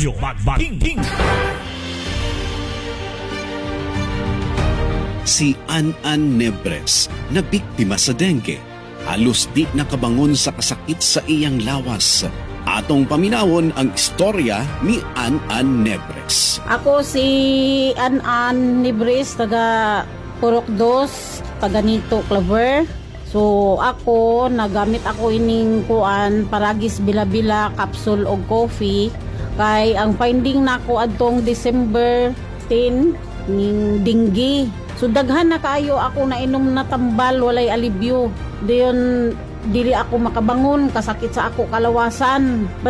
Radyo Magbaking. Si An Nebres na biktima sa dengue. Halos di nakabangon sa kasakit sa iyang lawas. Atong paminawon ang istorya ni An Nebres. Ako si An Nebres, taga Purok 2, taga Nito, Claver. So ako, nagamit ako ining kuan, paragis bila-bila, capsule o coffee. Kay ang finding nako adtong December 10, ning dengue. So daghan na kaayo ako na inom na tambal, walay alibyo. Diyon dili ako makabangon, kasakit sa ako kalawasan.